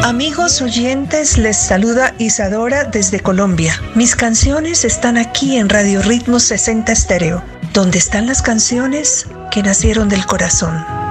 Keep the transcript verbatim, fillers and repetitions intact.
Amigos oyentes, les saluda Isadora desde Colombia. Mis canciones están aquí en Radio Ritmo sesenta Estéreo, donde están las canciones que nacieron del corazón.